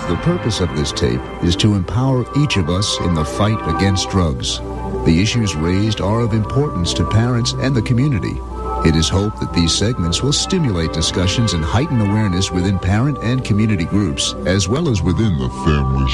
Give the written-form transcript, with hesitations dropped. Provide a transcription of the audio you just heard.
The purpose of this tape is to empower each of us in the fight against drugs. The issues raised are of importance to parents and the community. It is hoped that these segments will stimulate discussions and heighten awareness within parent and community groups, as well as within the family